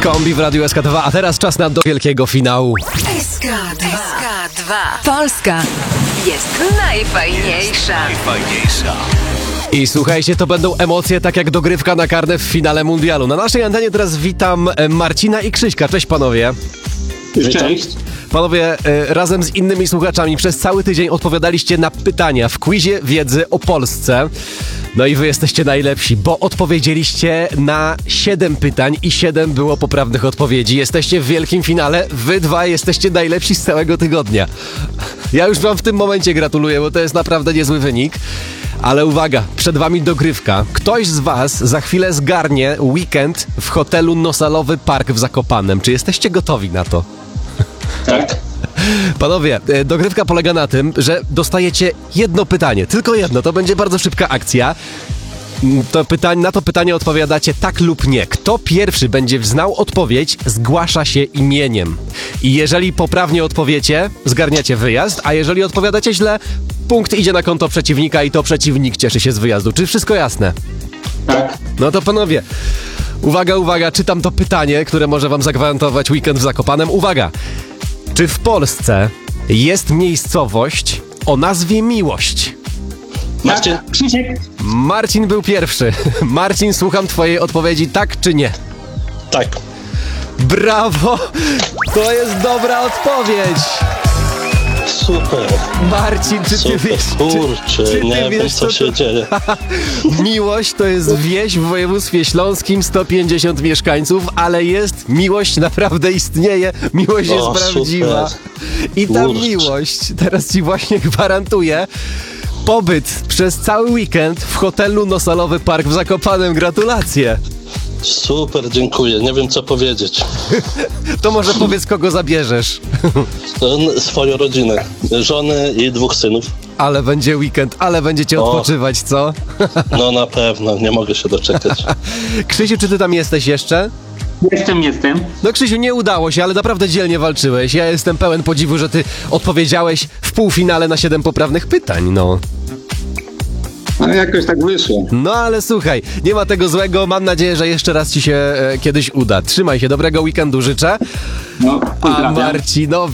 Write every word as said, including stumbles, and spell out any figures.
Kombi w Radiu S K dwa, a teraz czas na do wielkiego finału. S K dwa. S K dwa. Polska jest najfajniejsza. Najfajniejsza. I słuchajcie, to będą emocje tak jak dogrywka na karne w finale mundialu. Na naszej antenie teraz witam e, Marcina i Krzyśka. Cześć panowie. Cześć. Panowie, e, razem z innymi słuchaczami przez cały tydzień odpowiadaliście na pytania w quizie wiedzy o Polsce. No i wy jesteście najlepsi, bo odpowiedzieliście na siedem pytań i siedem było poprawnych odpowiedzi. Jesteście w wielkim finale, wy dwa jesteście najlepsi z całego tygodnia. Ja już wam w tym momencie gratuluję, bo to jest naprawdę niezły wynik. Ale uwaga, przed wami dogrywka. Ktoś z was za chwilę zgarnie weekend w hotelu Nosalowy Park w Zakopanem. Czy jesteście gotowi na to? Tak. Panowie, e, dogrywka polega na tym, że dostajecie jedno pytanie, tylko jedno, to będzie bardzo szybka akcja. Mm, To pytanie, na to pytanie odpowiadacie tak lub nie. Kto pierwszy będzie znał odpowiedź, zgłasza się imieniem. I jeżeli poprawnie odpowiecie, zgarniacie wyjazd, a jeżeli odpowiadacie źle, punkt idzie na konto przeciwnika i to przeciwnik cieszy się z wyjazdu. Czy wszystko jasne? Tak. No to panowie, uwaga, uwaga, czytam to pytanie, które może wam zagwarantować weekend w Zakopanem. Uwaga! Czy w Polsce jest miejscowość o nazwie Miłość? Marcin. Krzysiek. Marcin był pierwszy. Marcin, słucham twojej odpowiedzi, tak czy nie? Tak. Brawo! To jest dobra odpowiedź! Super. Marcin, czy ty Super. wiesz... Kurczę, czy, czy ty nie wiesz, wiem co się to... dzieje. Miłość to jest wieś w województwie śląskim, sto pięćdziesiąt mieszkańców, ale jest miłość, naprawdę istnieje, miłość jest O, prawdziwa. super. I ta Kurczę. miłość, teraz ci właśnie gwarantuję, pobyt przez cały weekend w hotelu Nosalowy Park w Zakopanem. Gratulacje! Super, dziękuję. Nie wiem co powiedzieć. To może powiedz, kogo zabierzesz. To n- Swoją rodzinę. Żonę i dwóch synów. Ale będzie weekend, ale będziecie O. odpoczywać, co? No na pewno, nie mogę się doczekać. Krzysiu, czy ty tam jesteś jeszcze? Jestem, jestem. No Krzysiu, nie udało się, ale naprawdę dzielnie walczyłeś. Ja jestem pełen podziwu, że ty odpowiedziałeś w półfinale na siedem poprawnych pytań, no. Ale jakoś tak wyszło. No ale słuchaj, nie ma tego złego, mam nadzieję, że jeszcze raz ci się e, kiedyś uda. Trzymaj się, dobrego weekendu życzę. No, A pozdrawiam. Marcinowi